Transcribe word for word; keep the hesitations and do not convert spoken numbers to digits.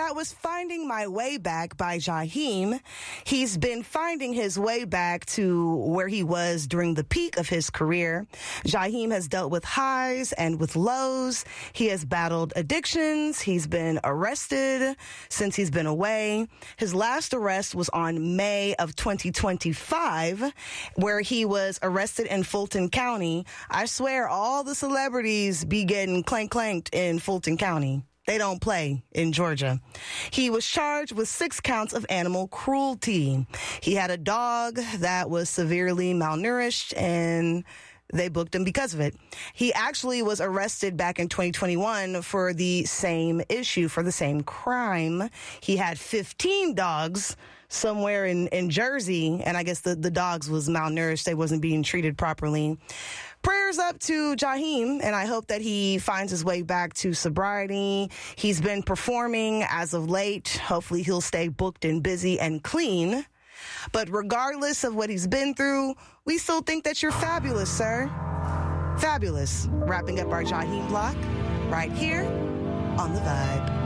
That was Finding My Way Back by Jaheim. He's been finding his way back to where he was during the peak of his career. Jaheim has dealt with highs and with lows. He has battled addictions. He's been arrested since he's been away. His last arrest was on May of twenty twenty-five, where he was arrested in Fulton County. I swear all the celebrities be getting clank-clanked in Fulton County. They don't play in Georgia. He was charged with six counts of animal cruelty. He had a dog that was severely malnourished, and they booked him because of it. He actually was arrested back in twenty twenty-one for the same issue, for the same crime. He had fifteen dogs somewhere in, in Jersey, and I guess the, the dogs was malnourished. They wasn't being treated properly. Prayers up to Jaheim, and I hope that he finds his way back to sobriety. He's been performing as of late. Hopefully he'll stay booked and busy and clean. But regardless of what he's been through, we still think that you're fabulous, sir. Fabulous. Wrapping up our Jaheim block right here on The Vibe.